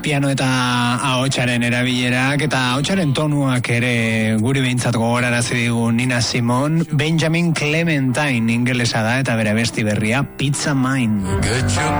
Piano eta ahotsaren erabilerak eta ahotsaren tonuak ere guri behintzat gogorarazi digu Nina Simone. Benjamin Clementine ingelesa da eta bere abesti berria Pizza Mine.